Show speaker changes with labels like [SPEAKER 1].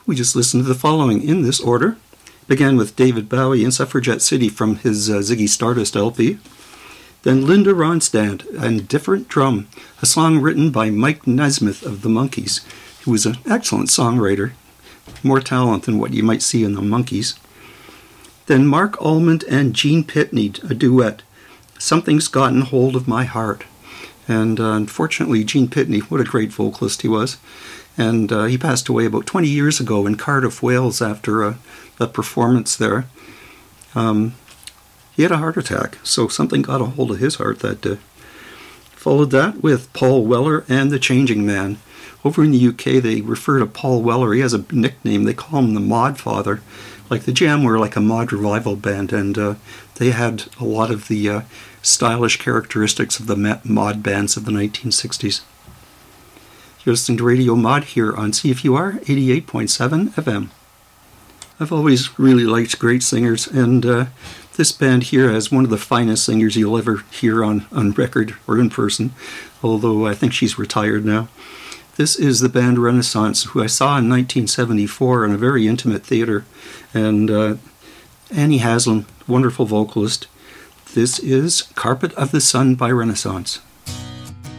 [SPEAKER 1] We just listened to the following in this order. Began with David Bowie and Suffragette City from his Ziggy Stardust LP. Then Linda Ronstadt and Different Drum, a song written by Mike Nesmith of the Monkees, who was an excellent songwriter, more talent than what you might see in the Monkees. Then Mark Almond and Gene Pitney, a duet, Something's Gotten Hold of My Heart. And unfortunately, Gene Pitney, what a great vocalist he was. And he passed away about 20 years ago in Cardiff, Wales, after a performance there. He had a heart attack, so something got a hold of his heart that day. Followed that with Paul Weller and The Changing Man. Over in the UK, they refer to Paul Weller. He has a nickname. They call him the Mod Father. Like the Jam were like a mod revival band, and they had a lot of the stylish characteristics of the mod bands of the 1960s. You're listening to Radio Mod here on CFUR 88.7 FM. I've always really liked great singers, and this band here has one of the finest singers you'll ever hear on record or in person, although I think she's retired now. This is the band Renaissance, who I saw in 1974 in a very intimate theater, and Annie Haslam, wonderful vocalist. This is Carpet of the Sun by Renaissance.